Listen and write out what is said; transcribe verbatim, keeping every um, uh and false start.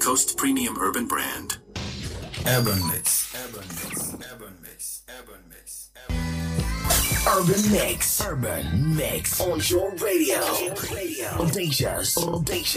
Coast premium urban brand. Urban Mix. Urban Mix. Urban Mix. Urban Mix. Urban Mix. Urban Mix. On your radio. Radio. Audacious. Audacious.